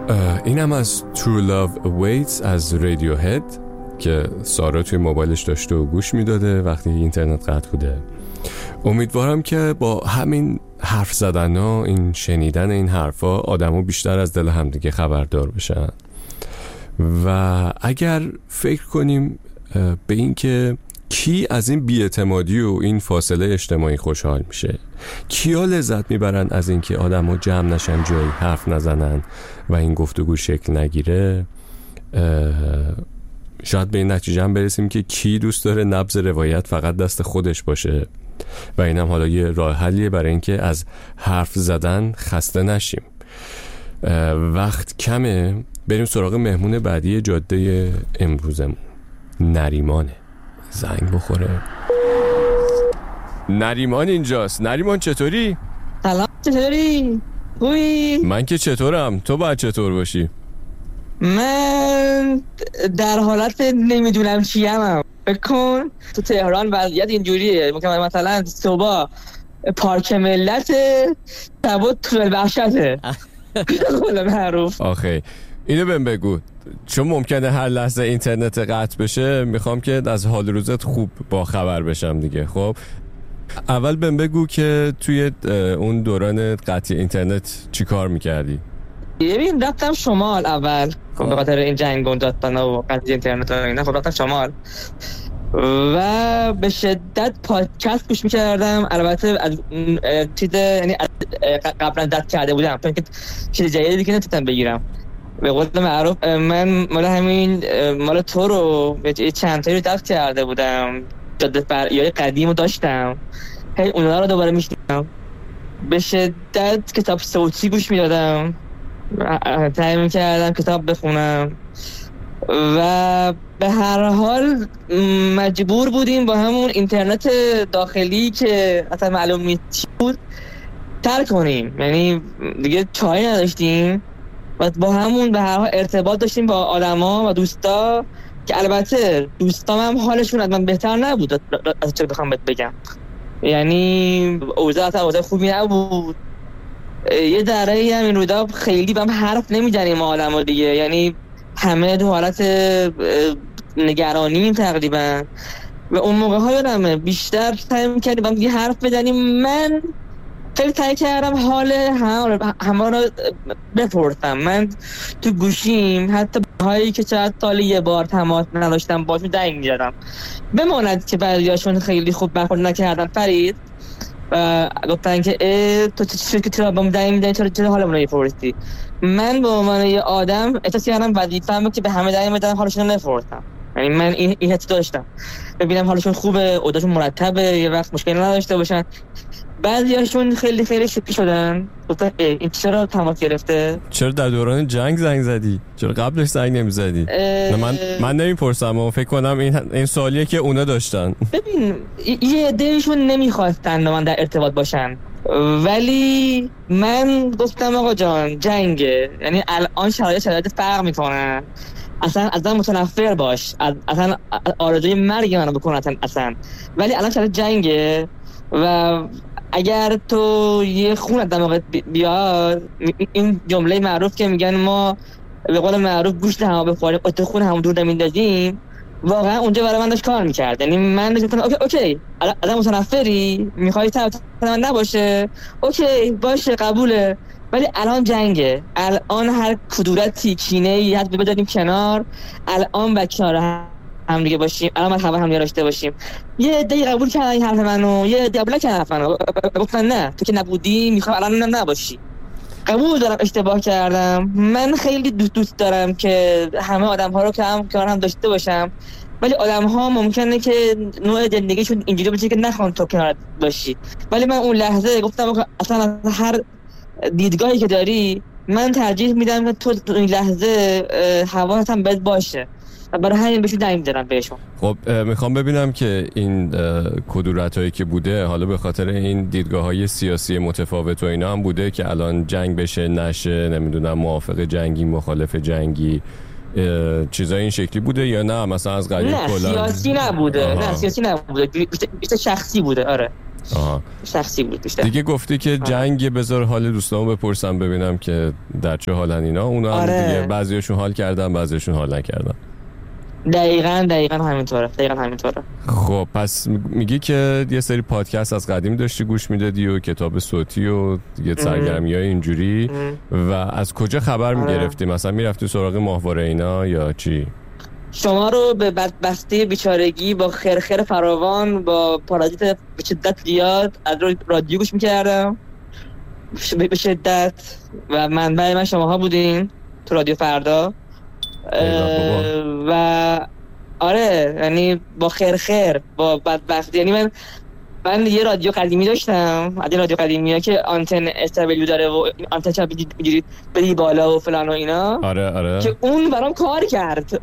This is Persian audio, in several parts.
اینم از True Love Awaits از رادیوهد که سارا توی موبایلش داشته و گوش میداده وقتی اینترنت قطع بوده. امیدوارم که با همین حرف زدن ها، این شنیدن این حرفا، آدمو بیشتر از دل همدیگه خبردار بشن. و اگر فکر کنیم به این که کی از این بی‌اعتمادی و این فاصله اجتماعی خوشحال میشه، کیا لذت میبرن از این که آدمو جمع نشن، جایی حرف نزنن و این گفتگو شکل نگیره، شاید به این نتیجه هم برسیم که کی دوست داره نبض روایت فقط دست خودش باشه. و اینم حالا یه راه حلیه برای اینکه از حرف زدن خسته نشیم. وقت کمه، بریم سراغ مهمون بعدی جاده امروزمون. نریمانه. زنگ بخوره. نریمان اینجاست. نریمان چطوری؟ سلام، چطوری؟ خوبی؟ من که چطورم، تو باید چطور باشی؟ من در حالت نمیدونم چیم. بکن تو تهران وضعیت اینجوریه، مثلا صبح پارک ملت، شبا طول بخشته. خدا معروف. آخه اینو بهم بگو، چون ممکنه هر لحظه اینترنت قطع بشه، میخوام که از حال روزت خوب با خبر بشم دیگه. خب اول بهم بگو که توی اون دوران قطع اینترنت چی کار میکردی؟ ببین رفتم شمال اول، خب به خاطر این جنگ و دادپانا و قطع اینترنت و اینا، خب رفتم شمال و به شدت پادکست گوش میکردم. البته از چیز، یعنی قبلا دست کرده بودم چون که چیز جدیدی که نتونستم بگیرم. به قول معروف من مال همین مال تو رو چند تایی رو دست کرده بودم، جاده فرعی قدیم رو داشتم، هی اونا رو دوباره میشنیدم. به شدت کتاب صوتی گوش میدادم، سعی میکردم کتاب بخونم و به هر حال مجبور بودیم با همون اینترنت داخلی که اصلا معلوم نیست چی بود ترک کنیم. یعنی دیگه چاره نداشتیم و با همون به هر حال ارتباط داشتیم با آدما و دوستا که البته دوستام هم حالشون از من بهتر نبود. از چه بخوام بگم، یعنی اوضاع خوبی نبود. یه دره‌ای هم این رودا خیلی با هم حرف نمی‌زنیم ما آدما دیگه، یعنی همه تو حالت نگرانیم تقریبا. و اون موقع‌ها یادمه بیشتر سعی می‌کردیم با هم حرف بزنیم. من خیلی سعی کردم حال همه رو بپرسم. من تو گوشیم حتی هایی که چند سال یه بار تماس نداشتم باشون زنگ می‌زدم، بماند که بعضیاشون خیلی خوب برخورد نکردن فرید و گفتن که تو چرا با من زنگ می‌زنی، چرا حالمون رو می‌پرسی. من به عنوان یه آدم احساس کردم وظیفه‌مه که به همه زنگ بزنم حالشون رو نپرسم. یعنی من این حس داشتم، ببینم حالشون خوبه، اوضاعشون مرتبه، یه وقت مشکلی نداشته باشن. بعضیاشون خیلی خیلی شوکه شدن، گفتن این چرا تماس گرفته، چرا در دوران جنگ زنگ زدی، چرا قبلش زنگ نمیزدی؟ من نمیپرسم و فکر کنم این سوالیه که اونا داشتن. ببین یه عده‌شون نمیخواستن با من در ارتباط باشن، ولی من گفتم آقا جان جنگه، یعنی الان شرایط فرق میکنه، اصلا متنفر باش، اصلا آرزوی مرگ منو بکن اصلا، ولی الان شرایط جنگه و اگر تو یه خون از دماغت بیاد، این جمله معروف که میگن ما به قول معروف گوشت همو بخوریم تو خون همو دور نمیندازیم، واقعا اونجا برای من داشت کار میکرد. یعنی من داشتم اوکی الان متنفری، میخوای طرف من نباشه، اوکی باشه قبوله، ولی الان جنگه، الان هر کدورتی کینه‌ای هست بذاریم کنار، الان با کنار هم دیگه باشیم، الان مرحبا هم داشته باشیم. یه عده قبول کردن این حرف منو، یه عده قبول کردن، گفتن نه تو که نبودی، میخوام الان نباشی. قبول دارم اشتباه کردم، من خیلی دوست دارم که همه آدم‌ها رو که هم کنار هم داشته باشم، ولی آدم‌ها ممکنه که نوع زندگیشون اینجوری باشه که نخوان تو کنار باشی. ولی من اون لحظه گفتم اصلا هر دیدگاهی که داری من ترجیح میدم که تو این لحظه حواست هم بد باشه و برای همین بهشون زنگ می‌زنم بهشون. خب میخوام ببینم که این کدورتایی که بوده حالا به خاطر این دیدگاه‌های سیاسی متفاوت و اینا هم بوده که الان جنگ بشه نشه، نمیدونم موافق جنگی مخالف جنگی چیزای این شکلی بوده یا نه مثلا از قدیم کلا؟ نه سیاسی نبوده. نه سیاسی نبوده، بیشتر شخصی بوده. آره شخصی بود بیشتر. دیگه گفتی که جنگ بذار حال دوستامو بپرسم ببینم که در چه حالن اینا. اونا هم دیگه بعضیاشون حال کردن بعضیاشون حال نکردن. دقیقاً همینطوره. خب پس میگی که یه سری پادکست از قدیم داشتی گوش میدادی و کتاب صوتی و دیگه سرگرمی‌های اینجوری و از کجا خبر میگرفتی؟ مثلا میرفتی سراغ ماهواره اینا یا چی؟ شما رو به بدبختی بیچارگی با خرخر فراوان با پارازیت به شدت زیاد از رادیو گوش میکردم به شدت و منبع من شماها بودین تو رادیو فردا و آره یعنی با خرخر با بدبختی. یعنی من یه رادیو قدیمی داشتم، از این رادیو قدیمی ها که آنتن استابلیو داره و آنتن چپ میگیرید بری بالا و فلان و اینا. آره که اون برام کار کرد.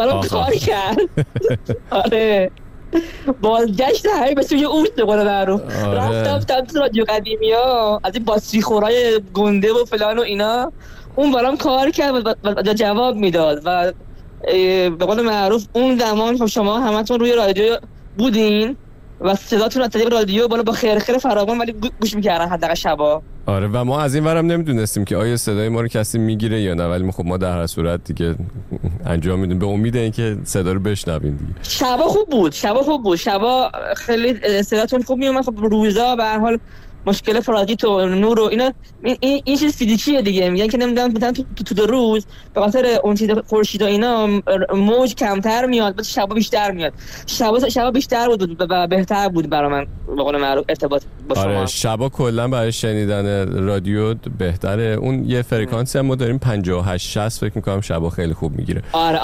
آره بازگشت هایی به سوی اون بقول معروف رفتم تو رادیو قدیمی ها از این باتری خورای گنده و فلان و اینا. اون برام کار کرد و جواب میداد و به قول معروف اون زمان خب شما همتون روی رادیو بودین و صداتون از طریق رادیو بالا با خرخر فراوان ولی گوش میکردن حداقل شبا. آره و ما از این ورم نمیدونستیم که آیا صدای ما رو کسی میگیره یا نه، ولی خب ما در هر صورت دیگه انجام میدیم به امید اینکه صدا رو بشنویم دیگه. شبا خوب بود. شبا خیلی صداتون خوب میومد. خب روزا به هر حال مشکل فرادیت و نور و اینا این چیز فیزیکیه دیگه. میگن که نمیدونم مثلا تو روز به خاطر اون چیز خورشید و اینا موج کمتر میاد بعد شبا بیشتر میاد. شبا بیشتر بود و بهتر بود برای من به قول معروف ارتباط با شما. آره شبا کلا برای شنیدن رادیو بهتره. اون یه فرکانسی هم ما داریم 58 60 فکر می‌کنم شبا خیلی خوب میگیره. آره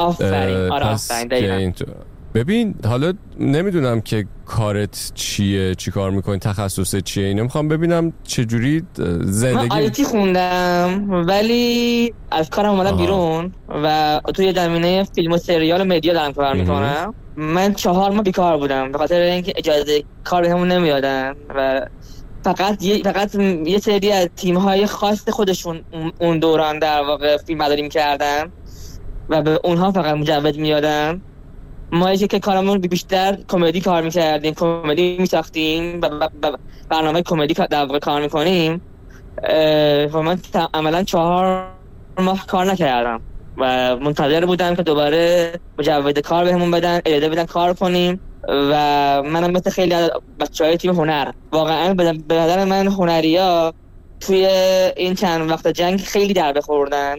آفرین. ببین حالا نمیدونم که کارت چیه، چی کار میکنی، تخصصت چیه، اینو میخوام ببینم چجوری زندگی. من آیتی خوندم ولی از کارم اومدم بیرون و توی زمینه فیلم و سریال و مدیا دارم کار میکنم. من 4 ماه بیکار بودم به خاطر اینکه اجازه کار بهمون نمیدادن و فقط یه سری از تیم‌های خاص خودشون اون دوران در واقع فیلمبرداری می‌کردن و به اونها فقط مجوز میدادن. ما که کارمون بیشتر کمدی کار میکردیم، کمدی میساختیم و برنامه کمدی در واقع کار میکنیم و من عملا 4 ماه کار نکردم و منتظر بودم که دوباره مجوز کار بهمون بدن، اجازه بدن کار کنیم و منم مثل خیلی از بچهای تیم هنر واقعا به نظر من هنریا توی این چند وقت جنگ خیلی در بخوردن.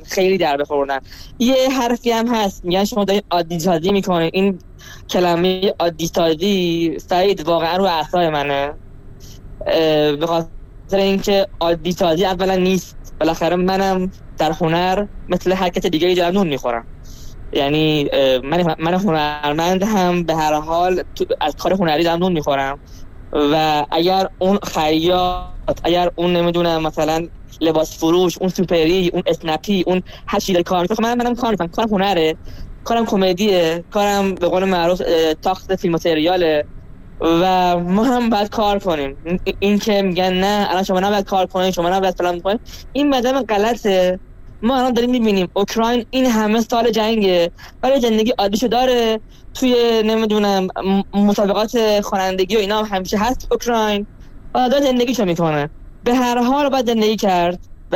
یه حرفی هم هست میگن شما دارین عادی سازی میکنه. این کلمه عادی سازی سعید واقعا رو اعصاب منه به خاطر اینکه عادی سازی اولا نیست. بالاخره منم در هنر مثل هر کس دیگه دارم نون میخورم. یعنی من هنرمند هم به هر حال از کار هنری دارم نون میخورم و اگر اون خیاط، اگر اون نمیدونم مثلا لباس فروش، اون سوپری، اون اسنپی، اون هر چیزی کار میکنه منم کار میکنم. کارم هنره، کارم کمدیه، کارم به قول معروف تاخت فیلم و سریاله و ما هم باید کار کنیم. این که میگن نه الان شما نباید کار کنید، شما نباید فلان کنید، این مدام غلطه. ما الان داریم میبینیم اوکراین این همه سال جنگه ولی زندگی عادیشو داره. توی نمیدونم مسابقات خوانندگی و اینا هم همیشه هست اوکراین و داره زندگیشو میکنه. به هر حال باید زندگی کرد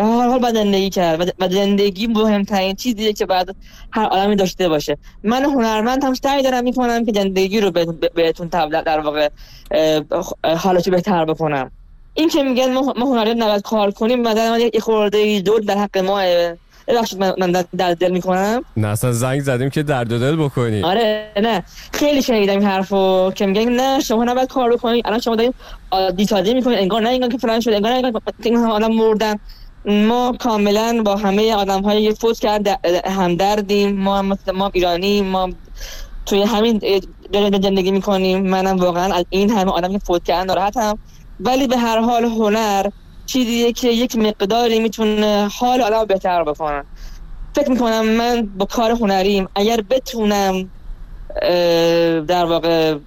و زندگی مهمترین چیزیه که باید هر آدمی داشته باشه. من هنرمند هم سعی دارم میکنم که زندگی رو بهتون در واقع حالتو بهتر بکنم. این که میگن ما هنرمند نباید کار کنیم مثلا یه خورده دور در حق ماه. ببخشید من در دل میکنم. نه اصلا زنگ زدیم که درد دل بکنی. آره نه خیلی شنیدم این حرفو که میگن نه شما نباید کار بکنید، الان شما دارین عادی سازی میکنید، انگار نه که فلان شد، انگار نه که این آدم مردن. ما کاملا با همه آدم‌های فوت کرد همدردیم. ما ایرانی، ما توی همین زندگی میکنیم. منم واقعا از این همه آدم که فوت کردن ناراحتم، ولی به هر حال هنر چیزیه که یک مقداری میتونه حال آدم بهتر بکنه. فکر میکنم من با کار هنریم اگر بتونم در واقع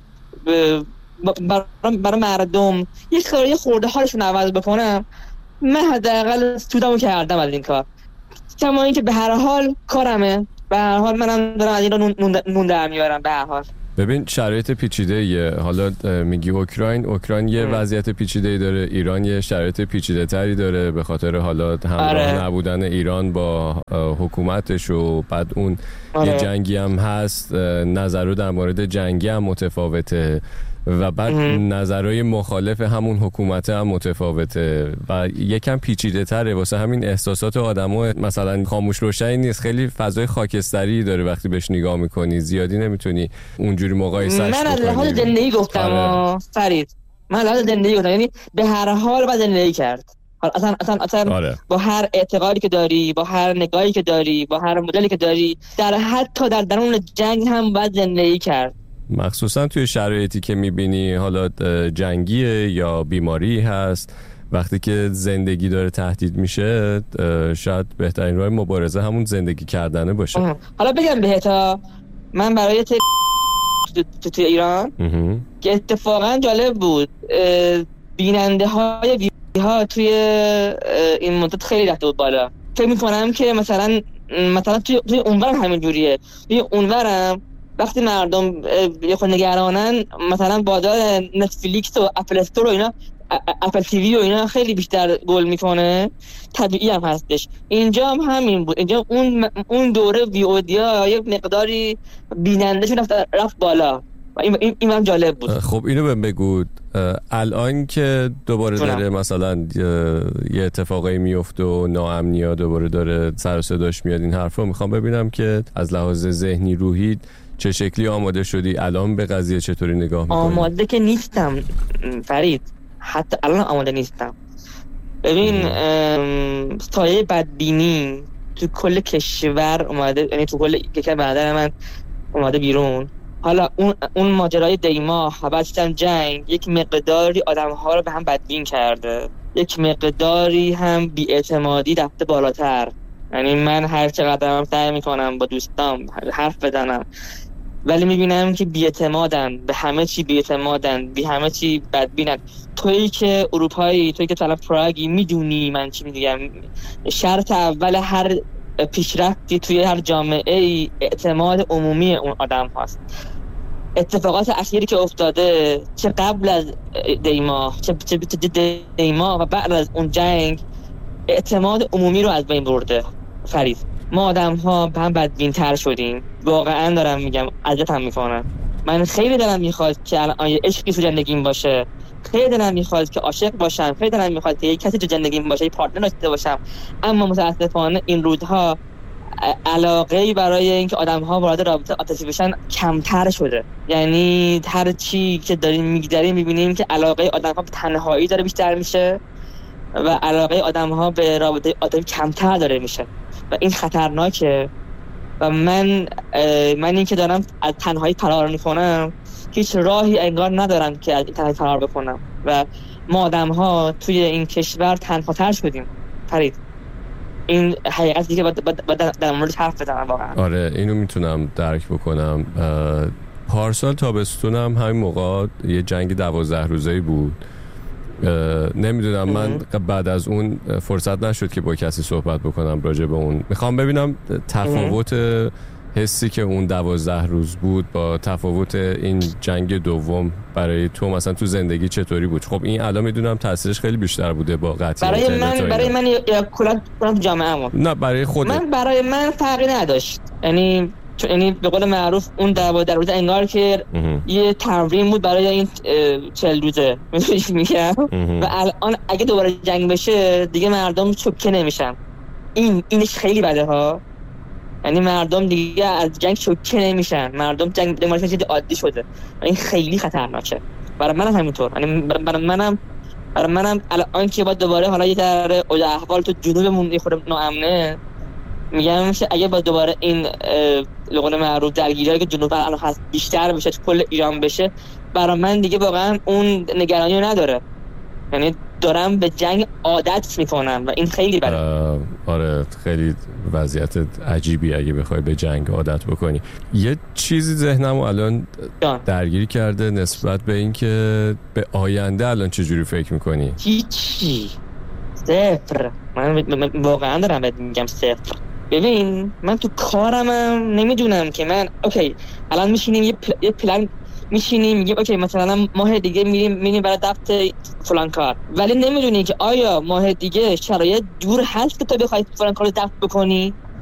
برای مردم یه خورده حالشون عوض بکنم، من حداقل سودمو کردم از این کار. کما اینکه به هر حال کارمه، به هر حال منم دارم از این رو نون در میارم. به هر حال ببین شرایط پیچیده یه، حالا میگی اوکراین یه وضعیت پیچیده داره، ایران یه شرایط پیچیده تری داره به خاطر حالا همراه نبودن ایران با حکومتش و بعد اون یه جنگی هم هست، نظر در مورد جنگی هم متفاوته و بعد نظرهای مخالف همون حکومت هم متفاوته و یکم پیچیده تره، واسه همین احساسات آدمو مثلا خاموش روشنی نیست، خیلی فضای خاکستری داره وقتی بهش نگاه میکنی، زیادی نمیتونی اونجوری مقایسهش بکنی. من از لحاظ زندگی گفتم فرید، من لحاظ زندگی گفتم، یعنی به هر حال باید زندگی کرد. اصلا با هر اعتقادی که داری، با هر نگاهی که داری، با هر مدلی که داری، حتی در درون جنگ هم باید زندگی کرد. مخصوصا توی شرایطی که میبینی حالا جنگیه یا بیماری هست، وقتی که زندگی داره تهدید میشه، شاید بهترین راه مبارزه همون زندگی کردنه باشه. حالا بگم بهتا، من برای توی ایران که اتفاقا جالب بود، بیننده های ویدیو ها توی این مدت خیلی رفته بود بالا. فکر میکنم که مثلا توی اونورم همین جوریه، توی اونورم وقتی مردم یه خود نگرانن، مثلا بازار نتفلیکس و اپل استور و اینا، اپل تیوی و اینا خیلی بیشتر گل میکنه، طبیعی هم هستش. اینجا هم همین بود، اینجا اون دوره ویودیا یه مقداری بینندهشون رفت بالا و این هم جالب بود. خب اینو بهم بگو، الان که دوباره داره مثلا یه اتفاقی میفته و ناامنی‌ها دوباره داره سر و صداش میاد، این حرفا میخوام ببینم که از لحاظ ذهنی روحی چه شکلی آماده شدی، الان به قضیه چطوری نگاه میکنی؟ آماده که نیستم فرید، حتی الان آماده نیستم. ببین سایه بدبینی تو کل کشور اومده، یعنی تو کل کشور برادر من اومده بیرون. حالا اون ماجرای دیما بعدش جنگ یک مقداری آدم‌ها رو به هم بدبین کرده، یک مقداری هم بی‌اعتمادی رفته بالاتر. یعنی من هر چقدر هم سعی میکنم با دوستام حرف بزنم، ولی میبینم که بی‌اعتمادن، به همه چی بی‌اعتمادن، همه چی بدبینن. تویی که اروپایی، تویی که طرف پراگی، میدونی من چی میگم. شرط اول هر پیشرفتی توی هر جامعه اعتماد عمومی اون آدم هست. اتفاقات اخیری که افتاده، چه قبل از دیما، چه دیما و بعد از اون جنگ، اعتماد عمومی رو از بین برده فرید. ما آدم ها به هم بدبین‌تر شدیم، واقعا دارم میگم، اذیتم میکنن. من خیلی دلم میخواد که الان یه عشقی تو زندگیم باشه، خیلی دلم میخواد که عاشق باشم، خیلی دلم میخواد که یه کسی تو زندگیم باشه، یه پارتنر داشته باشم، اما متاسفانه این روزها علاقه‌ای برای اینکه آدم‌ها وارد رابطه عاطفی بشن کمتر شده. یعنی هر چی که داریم میگذریم میبینیم که علاقه آدم‌ها به تنهایی داره بیشتر میشه و علاقه آدم‌ها به رابطه عاطفی کمتر داره میشه و این خطرناکه. و من این که دارم از تنهایی فرار میکنم، هیچ راهی انگار ندارم که از این تنهایی فرار بکنم و ما آدم‌ها توی این کشور تنهاتر شدیم فرید. این حقیقتی که باید در موردش حرف بزنم واقعا. آره اینو میتونم درک بکنم. پارسال تابستونم همین موقع یه جنگ 12 روزه‌ای بود. نمیدونم، من بعد از اون فرصت نشد که با کسی صحبت بکنم راجع به اون. میخوام ببینم تفاوت حسی که اون 12 روز بود با تفاوت این جنگ دوم برای تو مثلا تو زندگی چطوری بود؟ خب این الان میدونم تاثیرش خیلی بیشتر بوده با قطعیت. برای من یا کلا جامعه نه برای خودت. برای من فرقی نداشت. یعنی به قول معروف اون 12 روزه انگار که یه تمرین بود برای این 40 روزه میگم. و الان اگه دوباره جنگ بشه دیگه مردم چوکه نمیشن. اینش خیلی بده ها. یعنی مردم دیگه از جنگ شوکه نمیشن، مردم جنگ دنبالش چیز عادی شده و این خیلی خطرناکه. برای منم همینطور. یعنی برای منم الان که با دوباره حالا یه در احوال تو جنوبمون یه خورده ناامنه، میگم که اگه با دوباره این لغون معروف درگیریایی که جنوب الان هست بیشتر بشه، تو کل ایران بشه، برای من دیگه واقعا اون نگرانی رو نداره. یعنی دارم به جنگ عادت میکنم و این خیلی بده. آره خیلی وضعیت عجیبی اگه بخوای به جنگ عادت بکنی. یه چیزی ذهنمو الان درگیر کرده نسبت به این که به آینده الان چجوری فکر میکنی؟ هیچی، صفر. من واقعا دارم بهت میگم صفر. ببین من تو کارمم نمیدونم که من اوکی الان میشینیم یه پلن میشینیم میگیم اوکی مثلا ماه دیگه میریم برای ضبط فلان کار، ولی نمیدونی که آیا ماه دیگه شرایط جور هست که تو بخوای فلان کارو ضبط بکنی.